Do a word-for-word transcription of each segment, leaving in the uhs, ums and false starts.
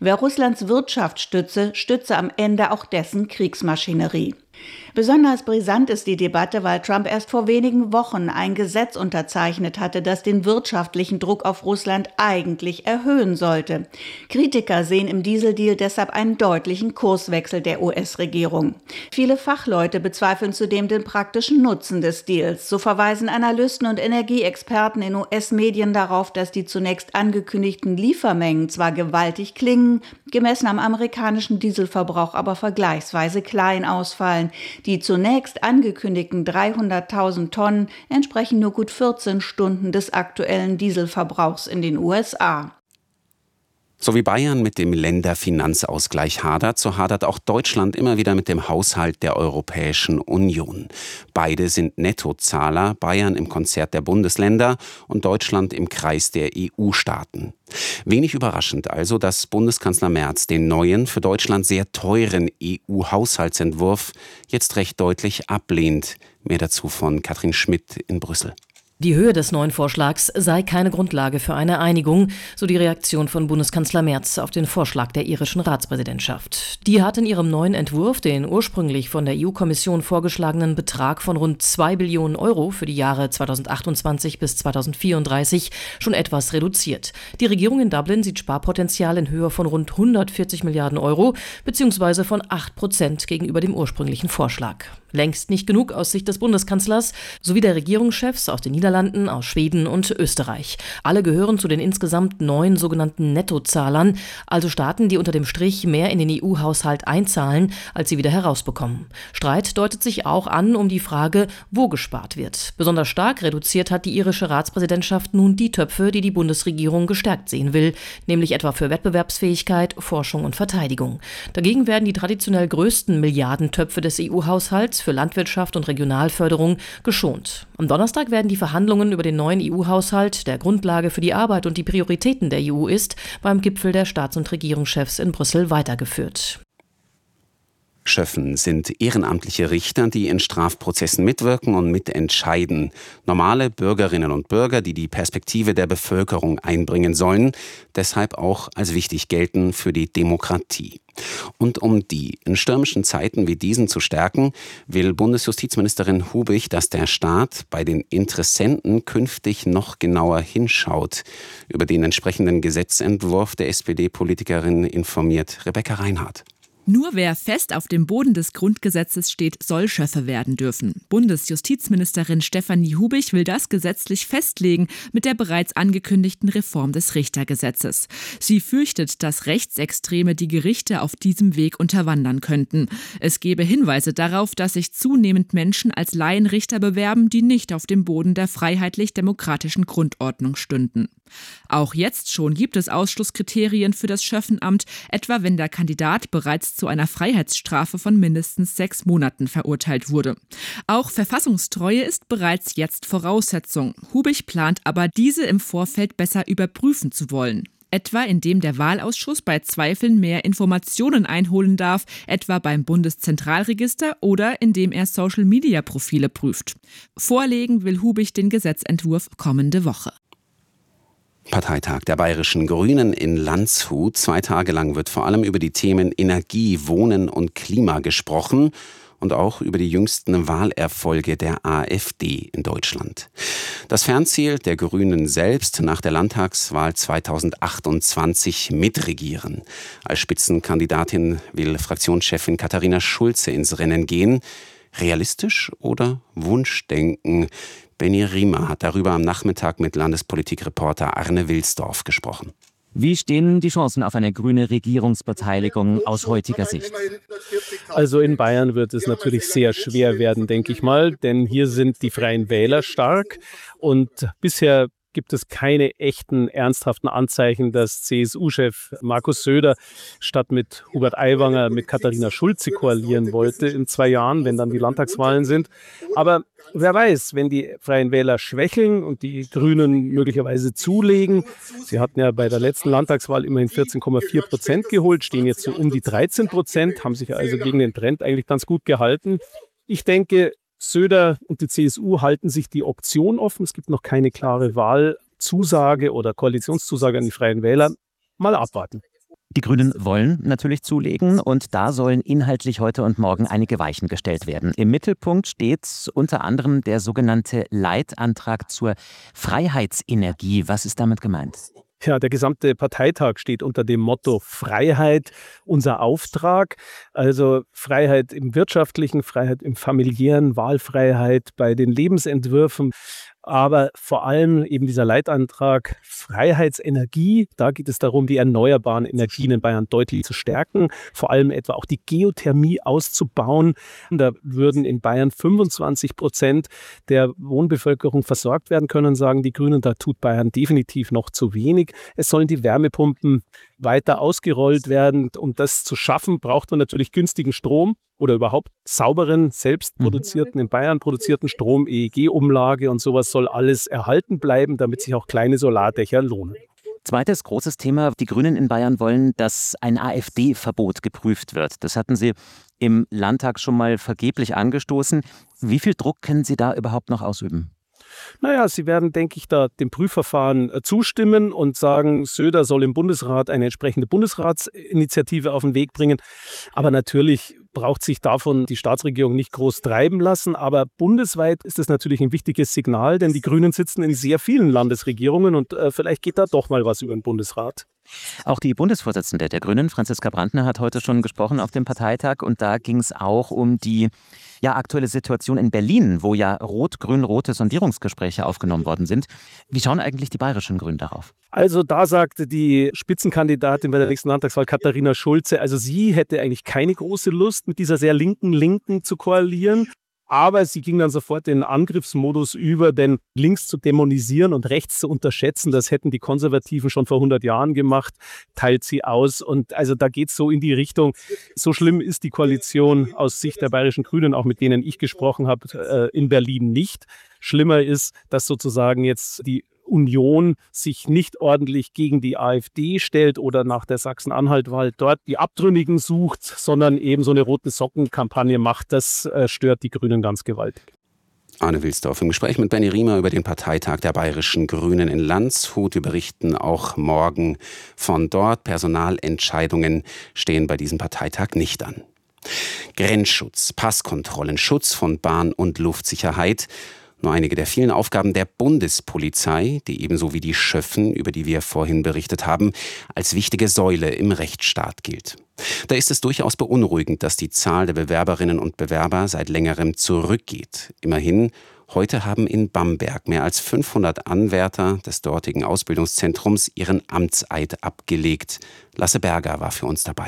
Wer Russlands Wirtschaft stütze, stütze am Ende auch dessen Kriegsmaschinerie. Besonders brisant ist die Debatte, weil Trump erst vor wenigen Wochen ein Gesetz unterzeichnet hatte, das den wirtschaftlichen Druck auf Russland eigentlich erhöhen sollte. Kritiker sehen im Dieseldeal deshalb einen deutlichen Kurswechsel der U S-Regierung. Viele Fachleute bezweifeln zudem den praktischen Nutzen des Deals. So verweisen Analysten und Energieexperten in U S-Medien darauf, dass die zunächst angekündigten Liefermengen zwar gewaltig klingen, gemessen am amerikanischen Dieselverbrauch aber vergleichsweise klein ausfallen. Die zunächst angekündigten dreihunderttausend Tonnen entsprechen nur gut vierzehn Stunden des aktuellen Dieselverbrauchs in den U S A. So wie Bayern mit dem Länderfinanzausgleich hadert, so hadert auch Deutschland immer wieder mit dem Haushalt der Europäischen Union. Beide sind Nettozahler, Bayern im Konzert der Bundesländer und Deutschland im Kreis der E U-Staaten. Wenig überraschend also, dass Bundeskanzler Merz den neuen, für Deutschland sehr teuren E U-Haushaltsentwurf jetzt recht deutlich ablehnt. Mehr dazu von Katrin Schmidt in Brüssel. Die Höhe des neuen Vorschlags sei keine Grundlage für eine Einigung, so die Reaktion von Bundeskanzler Merz auf den Vorschlag der irischen Ratspräsidentschaft. Die hat in ihrem neuen Entwurf den ursprünglich von der E U-Kommission vorgeschlagenen Betrag von rund zwei Billionen Euro für die Jahre zweitausendachtundzwanzig bis zweitausendvierunddreißig schon etwas reduziert. Die Regierung in Dublin sieht Sparpotenzial in Höhe von rund hundertvierzig Milliarden Euro bzw. von acht Prozent gegenüber dem ursprünglichen Vorschlag. Längst nicht genug aus Sicht des Bundeskanzlers sowie der Regierungschefs aus den Niederlanden, aus Schweden und Österreich. Alle gehören zu den insgesamt neun sogenannten Nettozahlern, also Staaten, die unter dem Strich mehr in den E U-Haushalt einzahlen, als sie wieder herausbekommen. Streit deutet sich auch an um die Frage, wo gespart wird. Besonders stark reduziert hat die irische Ratspräsidentschaft nun die Töpfe, die die Bundesregierung gestärkt sehen will, nämlich etwa für Wettbewerbsfähigkeit, Forschung und Verteidigung. Dagegen werden die traditionell größten Milliardentöpfe des E U-Haushalts für Landwirtschaft und Regionalförderung geschont. Am Donnerstag werden die Verhandlungen über den neuen E U-Haushalt, der Grundlage für die Arbeit und die Prioritäten der E U ist, beim Gipfel der Staats- und Regierungschefs in Brüssel weitergeführt. Schöffen sind ehrenamtliche Richter, die in Strafprozessen mitwirken und mitentscheiden. Normale Bürgerinnen und Bürger, die die Perspektive der Bevölkerung einbringen sollen, deshalb auch als wichtig gelten für die Demokratie. Und um die in stürmischen Zeiten wie diesen zu stärken, will Bundesjustizministerin Hubich, dass der Staat bei den Interessenten künftig noch genauer hinschaut. Über den entsprechenden Gesetzentwurf der S P D-Politikerin informiert Rebecca Reinhardt. Nur wer fest auf dem Boden des Grundgesetzes steht, soll Schöffe werden dürfen. Bundesjustizministerin Stefanie Hubich will das gesetzlich festlegen mit der bereits angekündigten Reform des Richtergesetzes. Sie fürchtet, dass Rechtsextreme die Gerichte auf diesem Weg unterwandern könnten. Es gebe Hinweise darauf, dass sich zunehmend Menschen als Laienrichter bewerben, die nicht auf dem Boden der freiheitlich-demokratischen Grundordnung stünden. Auch jetzt schon gibt es Ausschlusskriterien für das Schöffenamt, etwa wenn der Kandidat bereits zu einer Freiheitsstrafe von mindestens sechs Monaten verurteilt wurde. Auch Verfassungstreue ist bereits jetzt Voraussetzung. Hubich plant aber, diese im Vorfeld besser überprüfen zu wollen. Etwa indem der Wahlausschuss bei Zweifeln mehr Informationen einholen darf, etwa beim Bundeszentralregister oder indem er Social-Media-Profile prüft. Vorlegen will Hubich den Gesetzentwurf kommende Woche. Parteitag der Bayerischen Grünen in Landshut. Zwei Tage lang wird vor allem über die Themen Energie, Wohnen und Klima gesprochen und auch über die jüngsten Wahlerfolge der AfD in Deutschland. Das Fernziel der Grünen selbst: nach der Landtagswahl zweitausendachtundzwanzig mitregieren. Als Spitzenkandidatin will Fraktionschefin Katharina Schulze ins Rennen gehen. Realistisch oder Wunschdenken? Benny Riemer hat darüber am Nachmittag mit Landespolitikreporter Arne Wilsdorf gesprochen. Wie stehen die Chancen auf eine grüne Regierungsbeteiligung aus heutiger Sicht? Also in Bayern wird es natürlich sehr schwer werden, denke ich mal, denn hier sind die Freien Wähler stark und bisher gibt es keine echten, ernsthaften Anzeichen, dass C S U-Chef Markus Söder statt mit Hubert Aiwanger mit Katharina Schulze koalieren wollte in zwei Jahren, wenn dann die Landtagswahlen sind. Aber wer weiß, wenn die Freien Wähler schwächeln und die Grünen möglicherweise zulegen. Sie hatten ja bei der letzten Landtagswahl immerhin vierzehn Komma vier Prozent geholt, stehen jetzt so um die dreizehn Prozent, haben sich also gegen den Trend eigentlich ganz gut gehalten. Ich denke, Söder und die C S U halten sich die Option offen. Es gibt noch keine klare Wahlzusage oder Koalitionszusage an die Freien Wähler. Mal abwarten. Die Grünen wollen natürlich zulegen und da sollen inhaltlich heute und morgen einige Weichen gestellt werden. Im Mittelpunkt steht unter anderem der sogenannte Leitantrag zur Freiheitsenergie. Was ist damit gemeint? Ja, der gesamte Parteitag steht unter dem Motto Freiheit, unser Auftrag. Also Freiheit im wirtschaftlichen, Freiheit im familiären, Wahlfreiheit bei den Lebensentwürfen. Aber vor allem eben dieser Leitantrag Freiheitsenergie, da geht es darum, die erneuerbaren Energien in Bayern deutlich zu stärken, vor allem etwa auch die Geothermie auszubauen. Da würden in Bayern fünfundzwanzig Prozent der Wohnbevölkerung versorgt werden können, sagen die Grünen. Da tut Bayern definitiv noch zu wenig. Es sollen die Wärmepumpen weiter ausgerollt werden. Um das zu schaffen, braucht man natürlich günstigen Strom oder überhaupt sauberen, selbst produzierten, in Bayern produzierten Strom, E E G-Umlage und sowas soll alles erhalten bleiben, damit sich auch kleine Solardächer lohnen. Zweites großes Thema. Die Grünen in Bayern wollen, dass ein AfD-Verbot geprüft wird. Das hatten Sie im Landtag schon mal vergeblich angestoßen. Wie viel Druck können Sie da überhaupt noch ausüben? Naja, Sie werden, denke ich, da dem Prüfverfahren zustimmen und sagen, Söder soll im Bundesrat eine entsprechende Bundesratsinitiative auf den Weg bringen. Aber natürlich braucht sich davon die Staatsregierung nicht groß treiben lassen. Aber bundesweit ist es natürlich ein wichtiges Signal, denn die Grünen sitzen in sehr vielen Landesregierungen und äh, vielleicht geht da doch mal was über den Bundesrat. Auch die Bundesvorsitzende der Grünen, Franziska Brandner, hat heute schon gesprochen auf dem Parteitag. Und da ging es auch um die ja, aktuelle Situation in Berlin, wo ja rot-grün-rote Sondierungsgespräche aufgenommen worden sind. Wie schauen eigentlich die bayerischen Grünen darauf? Also da sagte die Spitzenkandidatin bei der nächsten Landtagswahl, Katharina Schulze, also sie hätte eigentlich keine große Lust, mit dieser sehr linken Linken zu koalieren. Aber sie ging dann sofort in den Angriffsmodus über, denn links zu dämonisieren und rechts zu unterschätzen, das hätten die Konservativen schon vor hundert Jahren gemacht, teilt sie aus. Und also da geht es so in die Richtung, so schlimm ist die Koalition aus Sicht der bayerischen Grünen, auch mit denen ich gesprochen habe, äh, in Berlin nicht. Schlimmer ist, dass sozusagen jetzt die Union sich nicht ordentlich gegen die AfD stellt oder nach der Sachsen-Anhalt-Wahl dort die Abtrünnigen sucht, sondern eben so eine rote Socken-Kampagne macht. Das äh, stört die Grünen ganz gewaltig. Arne Wilsdorf im Gespräch mit Benny Riemer über den Parteitag der bayerischen Grünen in Landshut. Wir berichten auch morgen von dort. Personalentscheidungen stehen bei diesem Parteitag nicht an. Grenzschutz, Passkontrollen, Schutz von Bahn- und Luftsicherheit. Nur einige der vielen Aufgaben der Bundespolizei, die ebenso wie die Schöffen, über die wir vorhin berichtet haben, als wichtige Säule im Rechtsstaat gilt. Da ist es durchaus beunruhigend, dass die Zahl der Bewerberinnen und Bewerber seit längerem zurückgeht. Immerhin, heute haben in Bamberg mehr als fünfhundert Anwärter des dortigen Ausbildungszentrums ihren Amtseid abgelegt. Lasse Berger war für uns dabei.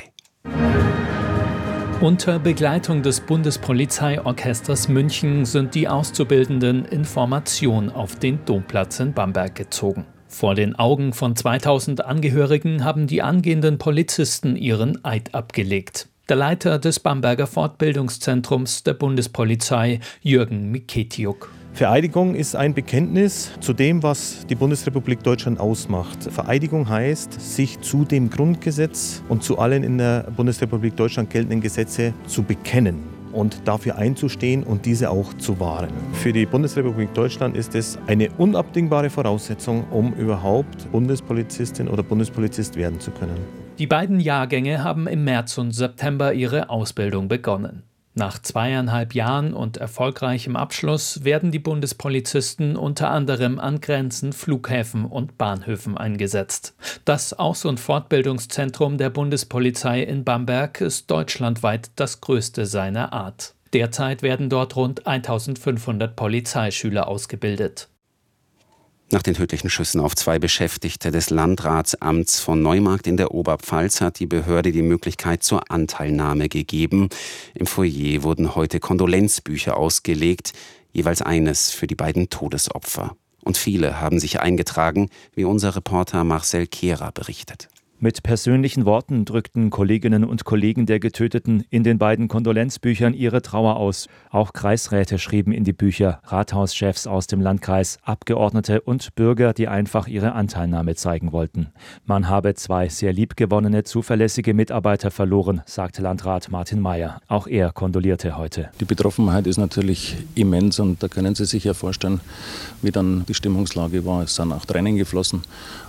Unter Begleitung des Bundespolizeiorchesters München sind die Auszubildenden in Formation auf den Domplatz in Bamberg gezogen. Vor den Augen von zweitausend Angehörigen haben die angehenden Polizisten ihren Eid abgelegt. Der Leiter des Bamberger Fortbildungszentrums der Bundespolizei, Jürgen Miketiuk. Vereidigung ist ein Bekenntnis zu dem, was die Bundesrepublik Deutschland ausmacht. Vereidigung heißt, sich zu dem Grundgesetz und zu allen in der Bundesrepublik Deutschland geltenden Gesetze zu bekennen und dafür einzustehen und diese auch zu wahren. Für die Bundesrepublik Deutschland ist es eine unabdingbare Voraussetzung, um überhaupt Bundespolizistin oder Bundespolizist werden zu können. Die beiden Jahrgänge haben im März und September ihre Ausbildung begonnen. Nach zweieinhalb Jahren und erfolgreichem Abschluss werden die Bundespolizisten unter anderem an Grenzen, Flughäfen und Bahnhöfen eingesetzt. Das Aus- und Fortbildungszentrum der Bundespolizei in Bamberg ist deutschlandweit das größte seiner Art. Derzeit werden dort rund eintausendfünfhundert Polizeischüler ausgebildet. Nach den tödlichen Schüssen auf zwei Beschäftigte des Landratsamts von Neumarkt in der Oberpfalz hat die Behörde die Möglichkeit zur Anteilnahme gegeben. Im Foyer wurden heute Kondolenzbücher ausgelegt, jeweils eines für die beiden Todesopfer. Und viele haben sich eingetragen, wie unser Reporter Marcel Kehrer berichtet. Mit persönlichen Worten drückten Kolleginnen und Kollegen der Getöteten in den beiden Kondolenzbüchern ihre Trauer aus. Auch Kreisräte schrieben in die Bücher, Rathauschefs aus dem Landkreis, Abgeordnete und Bürger, die einfach ihre Anteilnahme zeigen wollten. Man habe zwei sehr liebgewonnene, zuverlässige Mitarbeiter verloren, sagte Landrat Martin Mayer. Auch er kondolierte heute. Die Betroffenheit ist natürlich immens und da können Sie sich ja vorstellen, wie dann die Stimmungslage war. Es sind auch Tränen geflossen.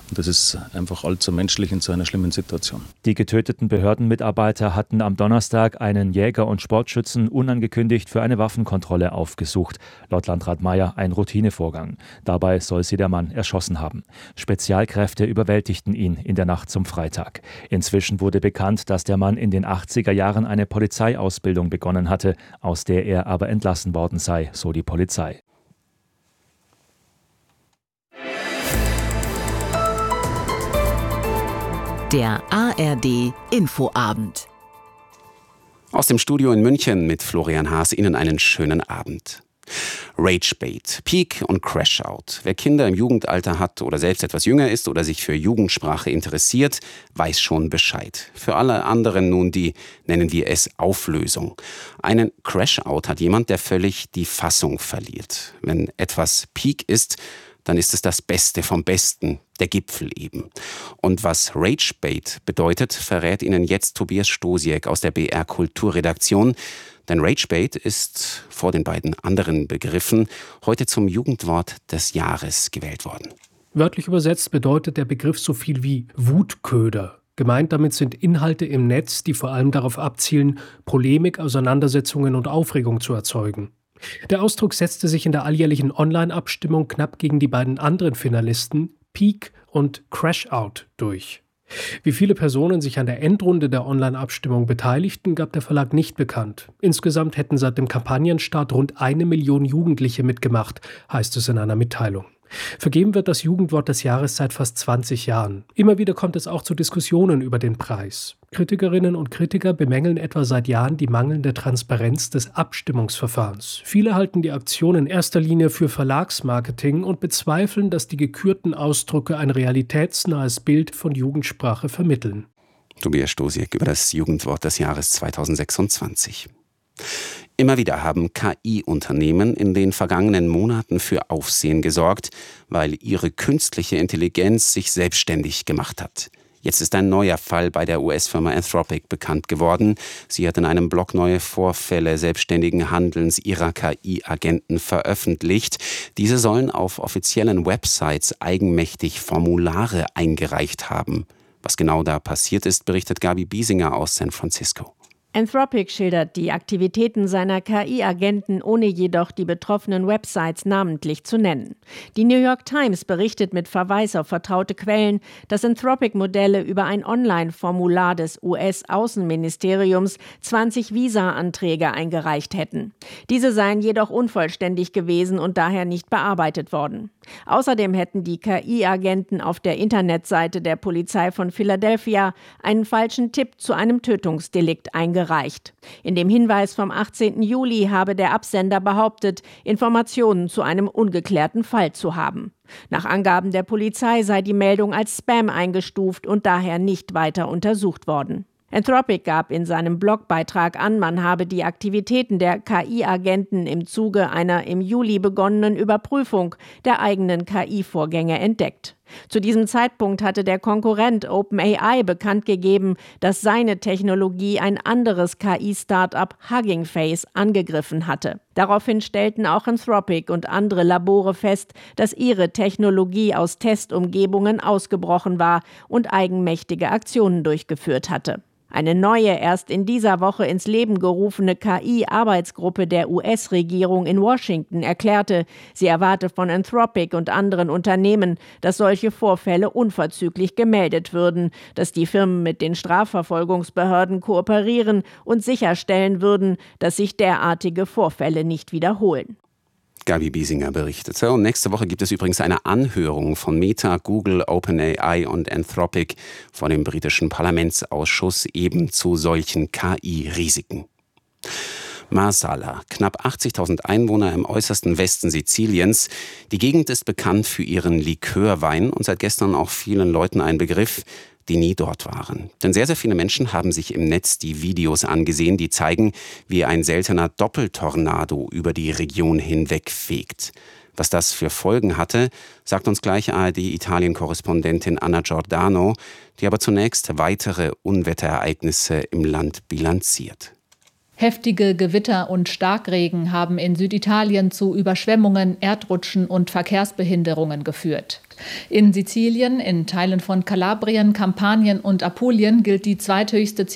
Und das ist einfach allzu menschlich in so einer schlimmen Situation. Die getöteten Behördenmitarbeiter hatten am Donnerstag einen Jäger und Sportschützen unangekündigt für eine Waffenkontrolle aufgesucht. Laut Landrat Mayer ein Routinevorgang. Dabei soll sie der Mann erschossen haben. Spezialkräfte überwältigten ihn in der Nacht zum Freitag. Inzwischen wurde bekannt, dass der Mann in den achtziger Jahren eine Polizeiausbildung begonnen hatte, aus der er aber entlassen worden sei, so die Polizei. Der A R D Infoabend. Aus dem Studio in München mit Florian Haas Ihnen einen schönen Abend. Ragebait, Peak und Crashout. Wer Kinder im Jugendalter hat oder selbst etwas jünger ist oder sich für Jugendsprache interessiert, weiß schon Bescheid. Für alle anderen nun die, nennen wir es, Auflösung. Einen Crashout hat jemand, der völlig die Fassung verliert. Wenn etwas Peak ist, dann ist es das Beste vom Besten, der Gipfel eben. Und was Ragebait bedeutet, verrät Ihnen jetzt Tobias Stosiek aus der B R Kulturredaktion. Denn Ragebait ist vor den beiden anderen Begriffen heute zum Jugendwort des Jahres gewählt worden. Wörtlich übersetzt bedeutet der Begriff so viel wie Wutköder. Gemeint damit sind Inhalte im Netz, die vor allem darauf abzielen, Polemik, Auseinandersetzungen und Aufregung zu erzeugen. Der Ausdruck setzte sich in der alljährlichen Online-Abstimmung knapp gegen die beiden anderen Finalisten, Peak und Crashout, durch. Wie viele Personen sich an der Endrunde der Online-Abstimmung beteiligten, gab der Verlag nicht bekannt. Insgesamt hätten seit dem Kampagnenstart rund eine Million Jugendliche mitgemacht, heißt es in einer Mitteilung. Vergeben wird das Jugendwort des Jahres seit fast zwanzig Jahren. Immer wieder kommt es auch zu Diskussionen über den Preis. Kritikerinnen und Kritiker bemängeln etwa seit Jahren die mangelnde Transparenz des Abstimmungsverfahrens. Viele halten die Aktion in erster Linie für Verlagsmarketing und bezweifeln, dass die gekürten Ausdrücke ein realitätsnahes Bild von Jugendsprache vermitteln. Tobias Stosiek über das Jugendwort des Jahres zweitausendsechsundzwanzig. Immer wieder haben K I-Unternehmen in den vergangenen Monaten für Aufsehen gesorgt, weil ihre künstliche Intelligenz sich selbstständig gemacht hat. Jetzt ist ein neuer Fall bei der U S-Firma Anthropic bekannt geworden. Sie hat in einem Blog neue Vorfälle selbstständigen Handelns ihrer K I-Agenten veröffentlicht. Diese sollen auf offiziellen Websites eigenmächtig Formulare eingereicht haben. Was genau da passiert ist, berichtet Gabi Biesinger aus San Francisco. Anthropic schildert die Aktivitäten seiner K I-Agenten, ohne jedoch die betroffenen Websites namentlich zu nennen. Die New York Times berichtet mit Verweis auf vertraute Quellen, dass Anthropic-Modelle über ein Online-Formular des U S-Außenministeriums zwanzig Visa-Anträge eingereicht hätten. Diese seien jedoch unvollständig gewesen und daher nicht bearbeitet worden. Außerdem hätten die K I-Agenten auf der Internetseite der Polizei von Philadelphia einen falschen Tipp zu einem Tötungsdelikt eingereicht. Gereicht. In dem Hinweis vom achtzehnten Juli habe der Absender behauptet, Informationen zu einem ungeklärten Fall zu haben. Nach Angaben der Polizei sei die Meldung als Spam eingestuft und daher nicht weiter untersucht worden. Anthropic gab in seinem Blogbeitrag an, man habe die Aktivitäten der K I-Agenten im Zuge einer im Juli begonnenen Überprüfung der eigenen K I-Vorgänge entdeckt. Zu diesem Zeitpunkt hatte der Konkurrent OpenAI bekannt gegeben, dass seine Technologie ein anderes K I-Startup Hugging Face angegriffen hatte. Daraufhin stellten auch Anthropic und andere Labore fest, dass ihre Technologie aus Testumgebungen ausgebrochen war und eigenmächtige Aktionen durchgeführt hatte. Eine neue, erst in dieser Woche ins Leben gerufene K I-Arbeitsgruppe der U S-Regierung in Washington erklärte, sie erwarte von Anthropic und anderen Unternehmen, dass solche Vorfälle unverzüglich gemeldet würden, dass die Firmen mit den Strafverfolgungsbehörden kooperieren und sicherstellen würden, dass sich derartige Vorfälle nicht wiederholen. Gabi Biesinger berichtete. Und nächste Woche gibt es übrigens eine Anhörung von Meta, Google, OpenAI und Anthropic vor dem britischen Parlamentsausschuss eben zu solchen K I-Risiken. Marsala, knapp achtzigtausend Einwohner im äußersten Westen Siziliens. Die Gegend ist bekannt für ihren Likörwein und seit gestern auch vielen Leuten ein Begriff, die nie dort waren. Denn sehr, sehr viele Menschen haben sich im Netz die Videos angesehen, die zeigen, wie ein seltener Doppeltornado über die Region hinwegfegt. Was das für Folgen hatte, sagt uns gleich A R D-Italien-Korrespondentin Anna Giordano, die aber zunächst weitere Unwetterereignisse im Land bilanziert. Heftige Gewitter und Starkregen haben in Süditalien zu Überschwemmungen, Erdrutschen und Verkehrsbehinderungen geführt. In Sizilien, in Teilen von Kalabrien, Kampanien und Apulien gilt die zweithöchste